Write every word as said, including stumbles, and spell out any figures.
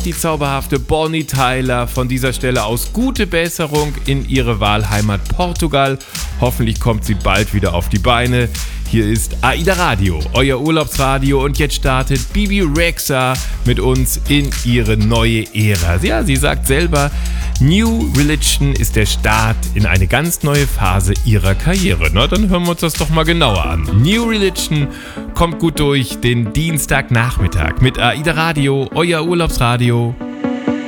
die zauberhafte Bonnie Tyler von dieser Stelle aus gute Besserung in ihre Wahlheimat Portugal. Hoffentlich kommt sie bald wieder auf die Beine. Hier ist AIDA Radio, euer Urlaubsradio, und jetzt startet Bebe Rexha mit uns in ihre neue Ära. Ja, sie sagt selber, New Religion ist der Start in eine ganz neue Phase ihrer Karriere. Na, dann hören wir uns das doch mal genauer an. New Religion kommt gut durch den Dienstagnachmittag mit AIDA Radio, euer Urlaubsradio.